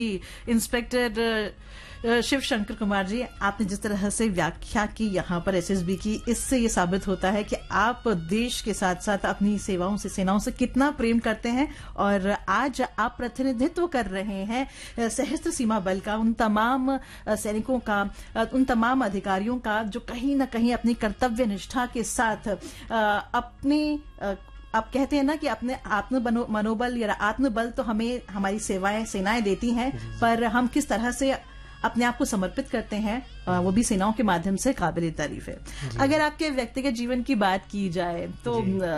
Inspector Shiv Shankar Kumar ji, आपने जिस तरह से व्याख्या की यहाँ पर एसएसबी की, इससे ये साबित होता है कि आप देश के साथ साथ अपनी सेवाओं से, सेनाओं से कितना प्रेम करते हैं। और आज आप प्रतिनिधित्व कर रहे हैं सशस्त्र सीमा बल का, उन तमाम सैनिकों का, उन तमाम अधिकारियों का जो कहीं ना कहीं अपनी कर्तव्य निष्ठा के साथ अपनी आप कहते हैं ना कि अपने आत्म मनोबल या आत्मबल तो हमें हमारी सेनाएं देती हैं, पर हम किस तरह से अपने आप को समर्पित करते हैं वो भी सेनाओं के माध्यम से काबिल तारीफ है। अगर आपके व्यक्तिगत जीवन की बात की जाए तो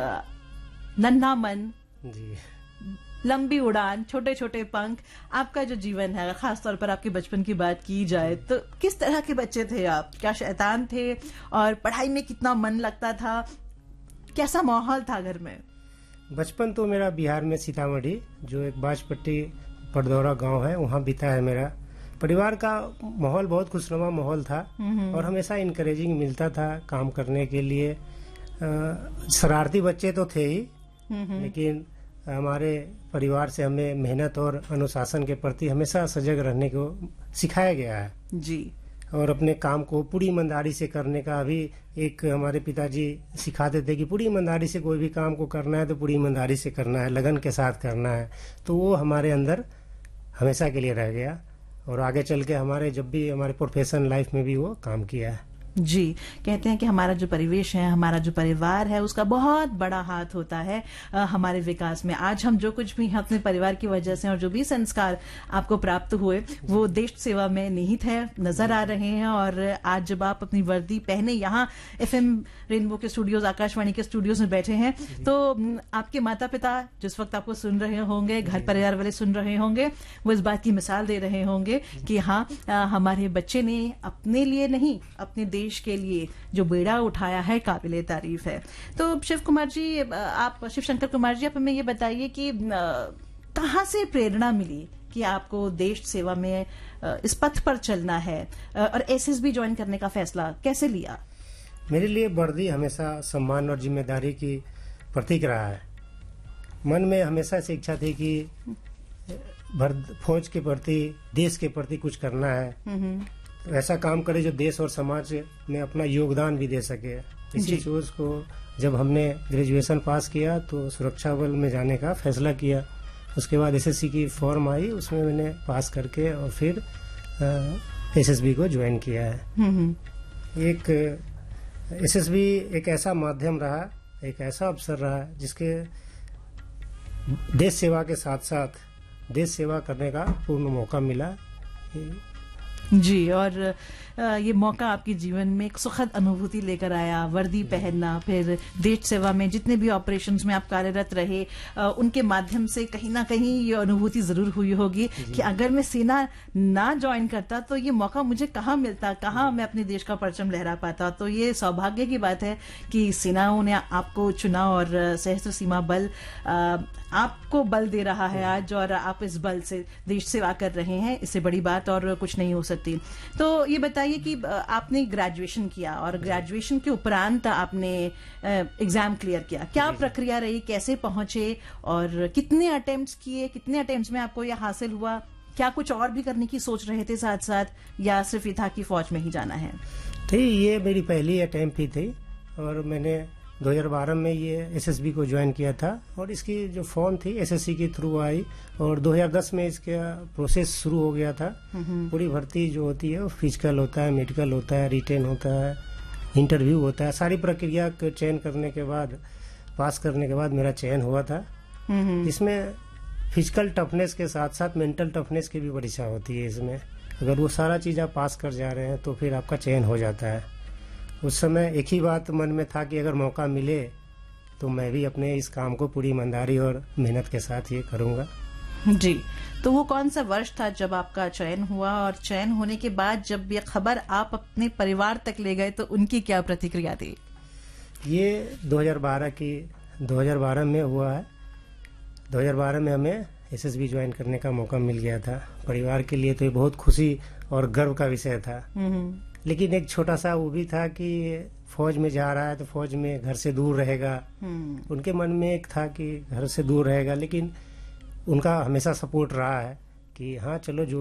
नन्हा मन, लंबी उड़ान, छोटे छोटे पंख, आपका जो जीवन है, खासतौर पर आपके बचपन की बात की जाए तो किस तरह के बच्चे थे आप? क्या शैतान थे और पढ़ाई में कितना मन लगता था? कैसा माहौल था घर में? बचपन तो मेरा बिहार में सीतामढ़ी, जो एक बाजपट्टी पड़दौरा गांव है, वहाँ बीता है मेरा। परिवार का माहौल बहुत खुशनुमा माहौल था और हमेशा इनकरेजिंग मिलता था काम करने के लिए। शरारती बच्चे तो थे ही, लेकिन हमारे परिवार से हमें मेहनत और अनुशासन के प्रति हमेशा सजग रहने को सिखाया गया है जी। और अपने काम को पूरी ईमानदारी से करने का भी एक हमारे पिताजी सिखाते थे कि पूरी ईमानदारी से कोई भी काम को करना है तो पूरी ईमानदारी से करना है, लगन के साथ करना है। तो वो हमारे अंदर हमेशा के लिए रह गया और आगे चल के हमारे जब भी हमारे प्रोफेशनल लाइफ में भी वो काम किया है जी। कहते हैं कि हमारा जो परिवेश है, हमारा जो परिवार है, उसका बहुत बड़ा हाथ होता है हमारे विकास में। आज हम जो कुछ भी अपने परिवार की वजह से और जो भी संस्कार आपको प्राप्त हुए वो देश सेवा में निहित है, नजर आ रहे हैं। और आज जब आप अपनी वर्दी पहने यहाँ एफएम रेनबो के स्टूडियोज, आकाशवाणी के स्टूडियोज में बैठे हैं, तो आपके माता पिता जिस वक्त आपको सुन रहे होंगे, घर परिवार वाले सुन रहे होंगे, वो इस बात की मिसाल दे रहे होंगे कि हाँ, हमारे बच्चे ने अपने लिए नहीं, अपने देश के लिए जो बेड़ा उठाया है, काबिले तारीफ है। तो शिव कुमार जी, आप शिव शंकर कुमार जी, आप हमें ये बताइए कि कहाँ से प्रेरणा मिली कि आपको देश सेवा में इस पथ पर चलना है और एसएसबी ज्वाइन करने का फैसला कैसे लिया? मेरे लिए वर्दी हमेशा सम्मान और जिम्मेदारी की प्रतीक रहा है। मन में हमेशा से इच्छा थी कि फौज के प्रति, देश के प्रति कुछ करना है, ऐसा काम करे जो देश और समाज में अपना योगदान भी दे सके। इसी सोच को जब हमने ग्रेजुएशन पास किया तो सुरक्षा बल में जाने का फैसला किया। उसके बाद एसएससी की फॉर्म आई, उसमें मैंने पास करके और फिर एसएसबी को ज्वाइन किया है। एक एसएसबी एक ऐसा माध्यम रहा, एक ऐसा अवसर रहा जिसके देश सेवा के साथ साथ देश सेवा करने का पूर्ण मौका मिला जी। और ये मौका आपके जीवन में एक सुखद अनुभूति लेकर आया। वर्दी पहनना, फिर देश सेवा में जितने भी ऑपरेशंस में आप कार्यरत रहे, उनके माध्यम से कहीं ना कहीं ये अनुभूति जरूर हुई होगी कि अगर मैं सेना ना ज्वाइन करता तो ये मौका मुझे कहाँ मिलता, कहाँ मैं अपने देश का परचम लहरा पाता। तो ये सौभाग्य की बात है कि सेनाओं ने आपको चुना और सशस्त्र सीमा बल आपको बल दे रहा है आज, और आप इस बल से देश सेवा कर रहे हैं। इससे बड़ी बात और कुछ नहीं हो सकती। तो ये बताइए कि आपने ग्रेजुएशन किया और ग्रेजुएशन के उपरांत आपने एग्जाम क्लियर किया, क्या प्रक्रिया रही, कैसे पहुंचे और कितने अटेम्प्ट्स किए, कितने अटेम्प्ट्स में आपको यह हासिल हुआ? क्या कुछ और भी करने की सोच रहे थे साथ साथ, या सिर्फ ये था कि फौज में ही जाना है? ये मेरी पहली अटेम्प्ट ही थी और मैंने 2012 में ये एसएसबी को ज्वाइन किया था और इसकी जो फॉर्म थी एसएससी के थ्रू आई और 2010 में इसका प्रोसेस शुरू हो गया था। पूरी भर्ती जो होती है वो फिजिकल होता है, मेडिकल होता है, रिटेन होता है, इंटरव्यू होता है। सारी प्रक्रिया को चयन करने के बाद, पास करने के बाद मेरा चयन हुआ था। इसमें फिजिकल टफनेस के साथ साथ मेंटल टफनेस की भी परीक्षा होती है। इसमें अगर वो सारा चीज आप पास कर जा रहे हैं तो फिर आपका चयन हो जाता है। उस समय एक ही बात मन में था कि अगर मौका मिले तो मैं भी अपने इस काम को पूरी ईमानदारी और मेहनत के साथ ये करूंगा जी। तो वो कौन सा वर्ष था जब आपका चयन हुआ, और चयन होने के बाद जब ये खबर आप अपने परिवार तक ले गए तो उनकी क्या प्रतिक्रिया थी? ये 2012 में हुआ है। 2012 में हमें एसएसबी ज्वाइन करने का मौका मिल गया था। परिवार के लिए तो ये बहुत खुशी और गर्व का विषय था। लेकिन एक छोटा सा वो भी था कि फौज में जा रहा है तो फौज में घर से दूर रहेगा। उनके मन में एक था कि घर से दूर रहेगा, लेकिन उनका हमेशा सपोर्ट रहा है कि हाँ चलो जो